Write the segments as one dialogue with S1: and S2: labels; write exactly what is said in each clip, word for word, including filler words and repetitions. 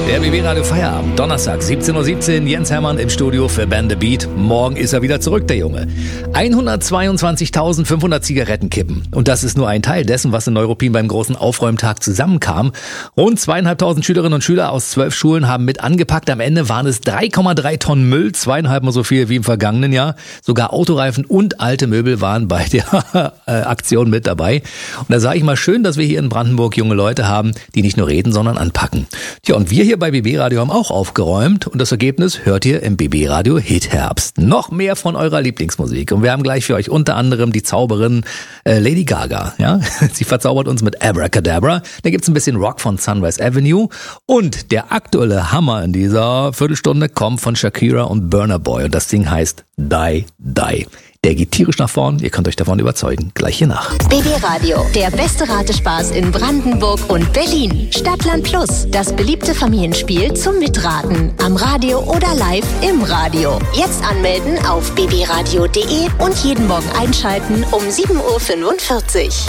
S1: Der B B-Radio Feierabend, Donnerstag, siebzehn Uhr siebzehn, Jens Hermann im Studio für Band The Beat. Morgen ist er wieder zurück, der Junge. hundertzweiundzwanzigtausendfünfhundert Zigarettenkippen. Und das ist nur ein Teil dessen, was in Neuruppin beim großen Aufräumtag zusammenkam. Rund zweieinhalbtausend Schülerinnen und Schüler aus zwölf Schulen haben mit angepackt. Am Ende waren es drei Komma drei Tonnen Müll, zweieinhalb Mal so viel wie im vergangenen Jahr. Sogar Autoreifen und alte Möbel waren bei der Aktion mit dabei. Und da sage ich mal schön, dass wir hier in Brandenburg junge Leute haben, die nicht nur reden, sondern anpacken. Tja, und wir hier bei B B-Radio haben auch aufgeräumt und das Ergebnis hört ihr im B B-Radio Hit-Herbst. Noch mehr von eurer Lieblingsmusik und wir haben gleich für euch unter anderem die Zauberin äh, Lady Gaga. Ja, sie verzaubert uns mit Abracadabra. Da gibt's ein bisschen Rock von Sunrise Avenue und der aktuelle Hammer in dieser Viertelstunde kommt von Shakira und Burna Boy und das Ding heißt Die Die. Der geht tierisch nach vorn, ihr könnt euch davon überzeugen. Gleich hier nach.
S2: B B-Radio, der beste Ratespaß in Brandenburg und Berlin. Stadtland Plus, das beliebte Familienspiel zum Mitraten. Am Radio oder live im Radio. Jetzt anmelden auf b b radio punkt d e und jeden Morgen einschalten um sieben Uhr fünfundvierzig.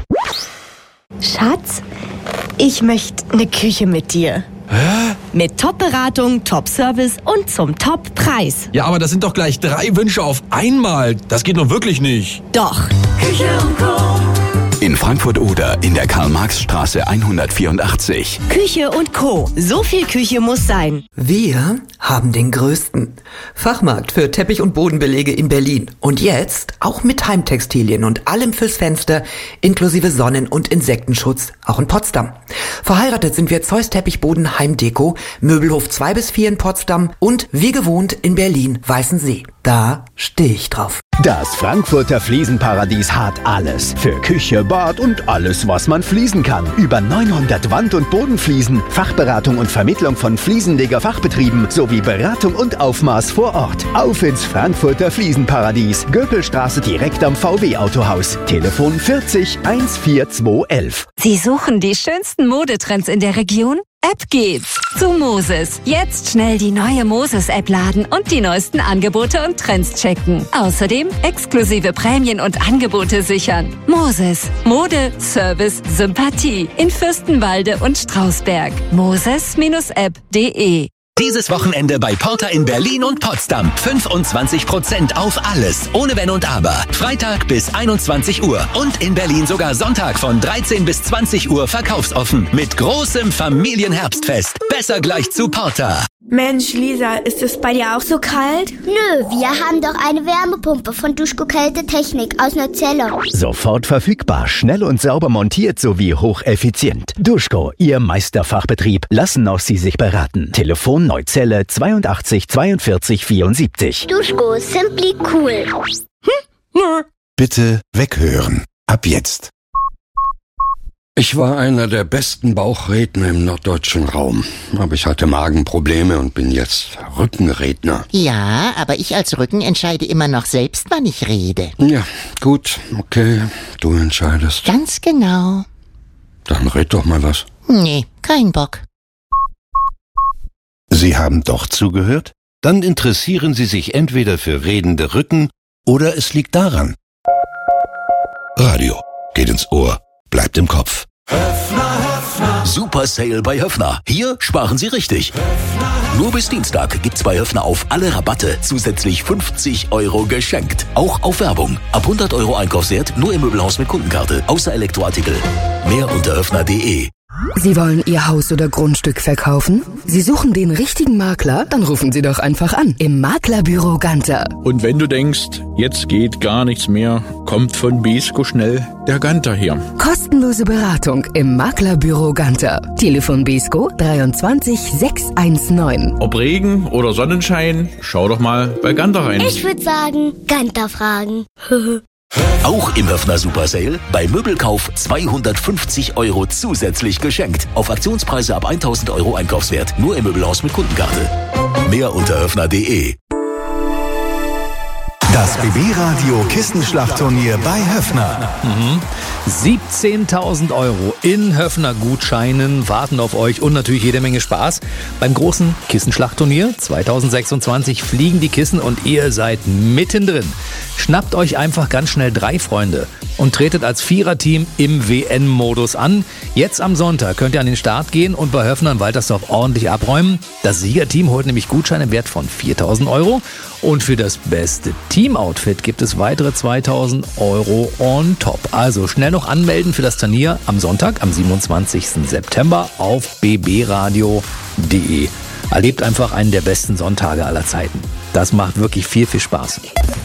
S3: Schatz, ich möchte eine Küche mit dir.
S4: Hä?
S3: Mit Top-Beratung, Top-Service und zum Top-Preis.
S4: Ja, aber das sind doch gleich drei Wünsche auf einmal. Das geht doch wirklich nicht.
S3: Doch.
S5: Küche und Co.
S6: In Frankfurt-Oder in der Karl-Marx-Straße hundertvierundachtzig.
S3: Küche und Co. So viel Küche muss sein.
S7: Wir haben den größten Fachmarkt für Teppich- und Bodenbelege in Berlin. Und jetzt auch mit Heimtextilien und allem fürs Fenster, inklusive Sonnen- und Insektenschutz, auch in Potsdam. Verheiratet sind wir Zeus Teppichboden Heimdeko, Möbelhof zwei bis vier in Potsdam und wie gewohnt in Berlin Weißensee. Da stehe ich drauf.
S8: Das Frankfurter Fliesenparadies hat alles. Für Küche, Bad und alles, was man fließen kann. Über neunhundert Wand- und Bodenfliesen, Fachberatung und Vermittlung von Fliesenleger-Fachbetrieben sowie Beratung und Aufmaß vor Ort. Auf ins Frankfurter Fliesenparadies. Göpelstraße direkt am V W-Autohaus. Telefon vierzig eins vier zwei elf.
S9: Sie suchen die schönsten Modetrends in der Region? Ab geht's zu Moses. Jetzt schnell die neue Moses-App laden und die neuesten Angebote und Trends checken. Außerdem exklusive Prämien und Angebote sichern. Moses. Mode, Service, Sympathie. In Fürstenwalde und Strausberg. moses App punkt de.
S10: Dieses Wochenende bei Porter in Berlin und Potsdam. fünfundzwanzig Prozent auf alles, ohne Wenn und Aber. Freitag bis einundzwanzig Uhr. Und in Berlin sogar Sonntag von dreizehn bis zwanzig Uhr verkaufsoffen. Mit großem Familienherbstfest. Besser gleich zu Porter.
S11: Mensch, Lisa, ist es bei dir auch so kalt?
S12: Nö, wir haben doch eine Wärmepumpe von Duschko Kälte Technik aus Neuzelle.
S8: Sofort verfügbar, schnell und sauber montiert sowie hocheffizient. Duschko, Ihr Meisterfachbetrieb. Lassen auch Sie sich beraten. Telefon Neuzelle zweiundachtzig zweiundvierzig vierundsiebzig.
S12: Duschko, simply cool.
S11: Hm? Nö.
S13: Bitte weghören. Ab jetzt.
S14: Ich war einer der besten Bauchredner im norddeutschen Raum. Aber ich hatte Magenprobleme und bin jetzt Rückenredner.
S15: Ja, aber ich als Rücken entscheide immer noch selbst, wann ich rede.
S14: Ja, gut, okay, du entscheidest.
S15: Ganz genau.
S14: Dann red doch mal was.
S15: Nee, kein Bock.
S13: Sie haben doch zugehört? Dann interessieren Sie sich entweder für redende Rücken oder es liegt daran. Radio geht ins Ohr, bleibt im Kopf.
S10: Höffner, Höffner. Super Sale bei Höffner. Hier sparen Sie richtig. Höffner, Höffner. Nur bis Dienstag gibt's bei Höffner auf alle Rabatte zusätzlich fünfzig Euro geschenkt. Auch auf Werbung. Ab hundert Euro Einkaufswert nur im Möbelhaus mit Kundenkarte. Außer Elektroartikel. Mehr unter höffner punkt de.
S16: Sie wollen Ihr Haus oder Grundstück verkaufen? Sie suchen den richtigen Makler? Dann rufen Sie doch einfach an im Maklerbüro Ganter.
S17: Und wenn du denkst, jetzt geht gar nichts mehr, kommt von Besko schnell der Ganter her.
S16: Kostenlose Beratung im Maklerbüro Ganter. Telefon Besko dreiundzwanzig sechshundertneunzehn.
S17: Ob Regen oder Sonnenschein, schau doch mal bei Ganter rein.
S12: Ich würde sagen, Ganter fragen.
S10: Auch im Höffner Super Sale bei Möbelkauf zweihundertfünfzig Euro zusätzlich geschenkt. Auf Aktionspreise ab tausend Euro Einkaufswert. Nur im Möbelhaus mit Kundenkarte. Mehr unter höffner punkt de.
S5: Das B B-Radio Kissenschlachtturnier bei Höffner.
S1: Mhm. siebzehntausend Euro in Höffner-Gutscheinen warten auf euch und natürlich jede Menge Spaß. Beim großen Kissenschlachtturnier zweitausendsechsundzwanzig fliegen die Kissen und ihr seid mittendrin. Schnappt euch einfach ganz schnell drei Freunde und tretet als Viererteam im W N-Modus an. Jetzt am Sonntag könnt ihr an den Start gehen und bei Höffner in Waltersdorf ordentlich abräumen. Das Siegerteam holt nämlich Gutscheine im Wert von viertausend Euro und für das beste Team-Outfit gibt es weitere zweitausend Euro on top. Also schnell noch anmelden für das Turnier am Sonntag, am siebenundzwanzigsten September auf b b radio punkt d e. Erlebt einfach einen der besten Sonntage aller Zeiten. Das macht wirklich viel, viel Spaß.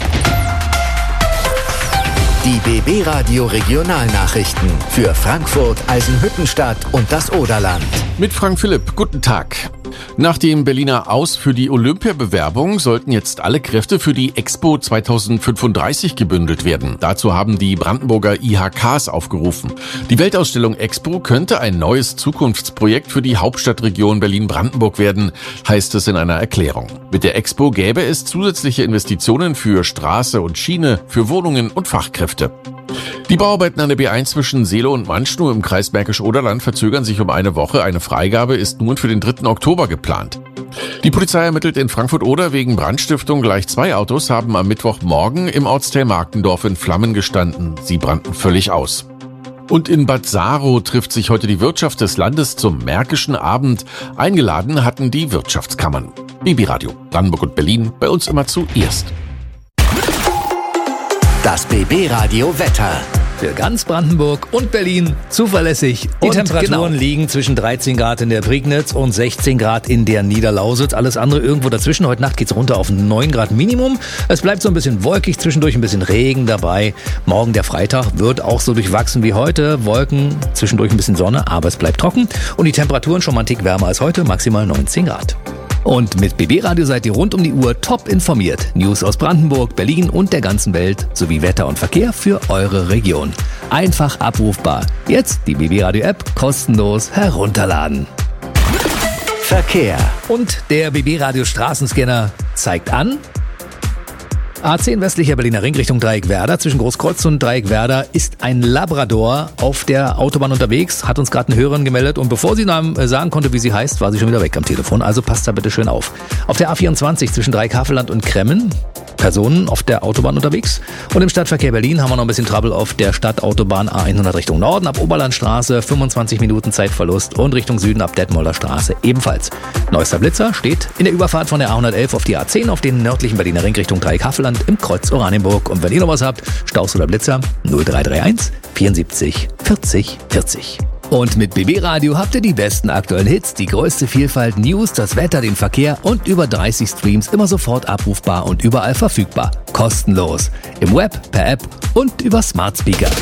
S18: Die B B-Radio Regionalnachrichten für Frankfurt, Eisenhüttenstadt und das Oderland.
S19: Mit Frank Philipp, guten Tag. Nach dem Berliner Aus für die Olympiabewerbung sollten jetzt alle Kräfte für die Expo zweitausendfünfunddreißig gebündelt werden. Dazu haben die Brandenburger I H Ks aufgerufen. Die Weltausstellung Expo könnte ein neues Zukunftsprojekt für die Hauptstadtregion Berlin-Brandenburg werden, heißt es in einer Erklärung. Mit der Expo gäbe es zusätzliche Investitionen für Straße und Schiene, für Wohnungen und Fachkräfte. Die Bauarbeiten an der B eins zwischen Seelow und Manschnow im Kreis Märkisch-Oderland verzögern sich um eine Woche. Eine Freigabe ist nun für den dritten Oktober geplant. Die Polizei ermittelt in Frankfurt-Oder wegen Brandstiftung. Gleich zwei Autos haben am Mittwochmorgen im Ortsteil Markendorf in Flammen gestanden. Sie brannten völlig aus. Und in Bad Saarow trifft sich heute die Wirtschaft des Landes zum Märkischen Abend. Eingeladen hatten die Wirtschaftskammern. B B-Radio, Brandenburg und Berlin, bei uns immer zuerst.
S18: Das B B-Radio Wetter.
S1: Für ganz Brandenburg und Berlin zuverlässig. Die und Temperaturen genau. liegen zwischen dreizehn Grad in der Prignitz und sechzehn Grad in der Niederlausitz. Alles andere irgendwo dazwischen. Heute Nacht geht's runter auf neun Grad Minimum. Es bleibt so ein bisschen wolkig, zwischendurch ein bisschen Regen dabei. Morgen der Freitag wird auch so durchwachsen wie heute. Wolken, zwischendurch ein bisschen Sonne, aber es bleibt trocken. Und die Temperaturen schon mal einen Tick wärmer als heute, maximal neunzehn Grad. Und mit B B-Radio seid ihr rund um die Uhr top informiert. News aus Brandenburg, Berlin und der ganzen Welt sowie Wetter und Verkehr für eure Region. Einfach abrufbar. Jetzt die B B-Radio-App kostenlos herunterladen.
S18: Verkehr.
S1: Und der B B-Radio Straßenscanner zeigt an: A zehn westlicher Berliner Ring Richtung Dreieckwerder. Zwischen Großkreuz und Dreieckwerder ist ein Labrador auf der Autobahn unterwegs. Hat uns gerade eine Hörerin gemeldet und bevor sie sagen konnte, wie sie heißt, war sie schon wieder weg am Telefon. Also passt da bitte schön auf. Auf der A vierundzwanzig zwischen Dreieckhavelland und Kremmen. Personen auf der Autobahn unterwegs. Und im Stadtverkehr Berlin haben wir noch ein bisschen Trouble auf der Stadtautobahn A hundert Richtung Norden. Ab Oberlandstraße fünfundzwanzig Minuten Zeitverlust und Richtung Süden ab Detmolder Straße ebenfalls. Neuester Blitzer steht in der Überfahrt von der A hundertelf auf die A zehn auf den nördlichen Berliner Ring Richtung Dreieckhavelland im Kreuz Oranienburg. Und wenn ihr noch was habt, Staus oder Blitzer null drei drei eins vierundsiebzig vierzig vierzig. Und mit B B-Radio habt ihr die besten aktuellen Hits, die größte Vielfalt, News, das Wetter, den Verkehr und über dreißig Streams immer sofort abrufbar und überall verfügbar. Kostenlos. Im Web, per App und über Smart Speaker.